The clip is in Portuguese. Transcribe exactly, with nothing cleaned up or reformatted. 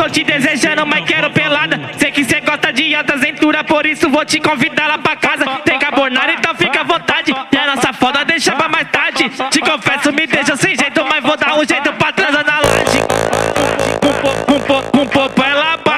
Tô te desejando, mas quero pelada. Sei que cê gosta de alta cintura, por isso vou te convidar lá pra casa. Tem cabornada, então fica à vontade. E a nossa foda deixa pra mais tarde. Te confesso, me deixa sem jeito, mas vou dar um jeito pra transar na laje. Com, com, com, com, com, com, com, ela bate.